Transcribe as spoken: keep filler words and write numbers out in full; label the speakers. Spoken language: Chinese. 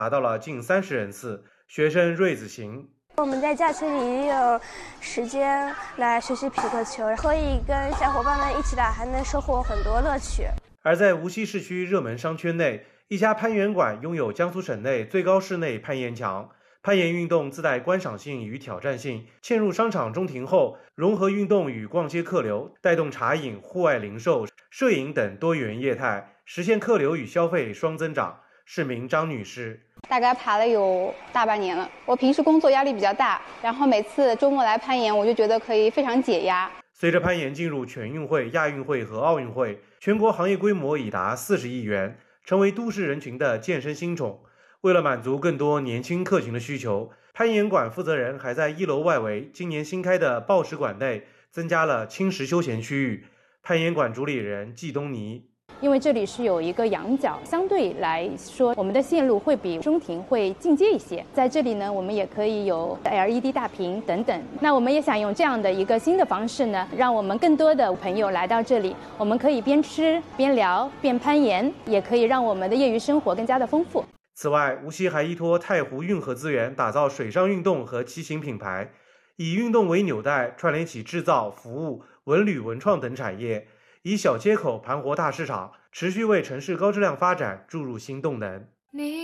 Speaker 1: 达到了近三十人次。学生瑞子行。
Speaker 2: 我们在假期里有时间来学习匹克球，可以跟小伙伴们一起打，还能收获很多乐趣。
Speaker 1: 而在无锡市区热门商圈内，一家攀岩馆拥有江苏省内最高室内攀岩墙。攀岩运动自带观赏性与挑战性，嵌入商场中庭后，融合运动与逛街客流，带动茶饮、户外零售、摄影等多元业态，实现客流与消费双增长。市民张女士。
Speaker 3: 大概爬了有大半年了。我平时工作压力比较大，然后每次周末来攀岩，我就觉得可以非常解压。
Speaker 1: 随着攀岩进入全运会、亚运会和奥运会，全国行业规模已达四十亿元，成为都市人群的健身新宠。为了满足更多年轻客群的需求，攀岩馆负责人还在一楼外围今年新开的抱石馆内增加了轻食休闲区域。攀岩馆主理人季东尼。
Speaker 4: 因为这里是有一个仰角，相对来说我们的线路会比中庭会进阶一些。在这里呢，我们也可以有 L E D 大屏等等。那我们也想用这样的一个新的方式呢，让我们更多的朋友来到这里，我们可以边吃边聊边攀岩，也可以让我们的业余生活更加的丰富。
Speaker 1: 此外，无锡还依托太湖运河资源，打造水上运动和骑行品牌，以运动为纽带，串联起制造、服务、文旅、文创等产业。以小街口盘活大市场，持续为城市高质量发展注入新动能。